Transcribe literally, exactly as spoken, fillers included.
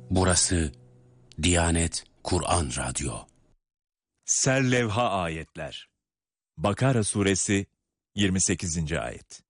Burası Diyanet Kur'an Radyo. Serlevha ayetler. Bakara suresi yirmi sekizinci ayet.